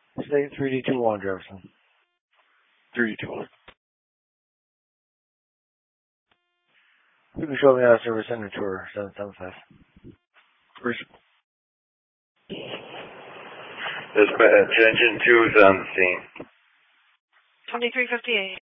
State 3D21 Jefferson. 321. You can show me out of service signature 775. Dispatch, engine 2 is on the scene. 2358.